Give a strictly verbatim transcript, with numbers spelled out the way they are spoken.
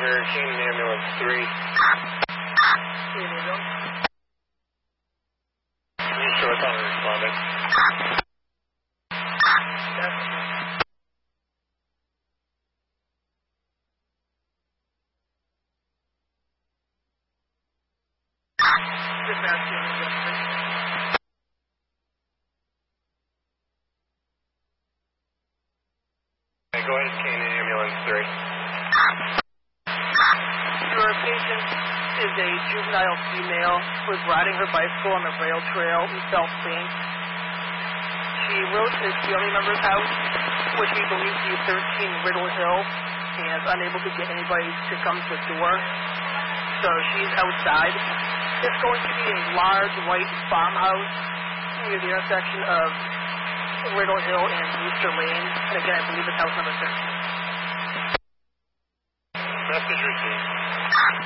Roger, Canaan Ambulance three. You short on responding. Okay, go ahead, Canaan Ambulance three. Your patient is a juvenile female who was riding her bicycle on the rail trail and felt faint. She wrote to his family member's house, which we believe to be thirteen Riddle Hill, and is unable to get anybody to come to the door. So she's outside. It's going to be a large white farmhouse near the intersection of Riddle Hill and Brewster Lane. And again, I believe it's house number thirteen. Message received.